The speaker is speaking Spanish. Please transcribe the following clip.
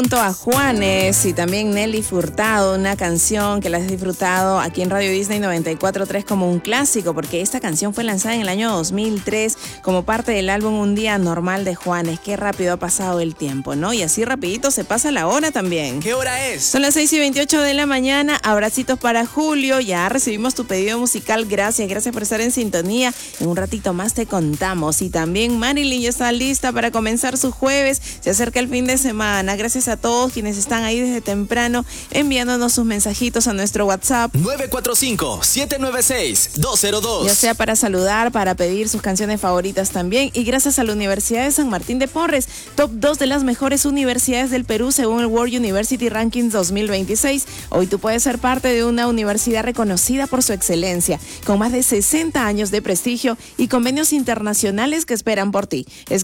Junto a Juanes y también Nelly Furtado, una canción que la has disfrutado aquí en Radio Disney 94.3 como un clásico, porque esta canción fue lanzada en el año 2003 como parte del álbum Un Día Normal de Juanes. Qué rápido ha pasado el tiempo, ¿no? Y así rapidito se pasa la hora también. ¿Qué hora es? Son las 6:28 de la mañana. Abracitos para Julio. Ya recibimos tu pedido musical. Gracias por estar en sintonía. En un ratito más te contamos. Y también Marilyn ya está lista para comenzar su jueves. Se acerca el fin de semana. Gracias a todos quienes están ahí desde temprano enviándonos sus mensajitos a nuestro WhatsApp 945-796-202. ya sea para saludar, para pedir sus canciones favoritas también. Y gracias a la Universidad de San Martín de Porres, top 2 de las mejores universidades del Perú según el World University Rankings 2026. Hoy tú puedes ser parte de una universidad reconocida por su excelencia, con más de 60 años de prestigio y convenios internacionales que esperan por ti.